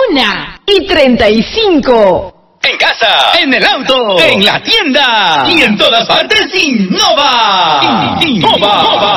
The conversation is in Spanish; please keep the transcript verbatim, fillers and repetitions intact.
una y treinta y cinco. En casa, en el auto, en la tienda y en todas partes, Innova. Innova.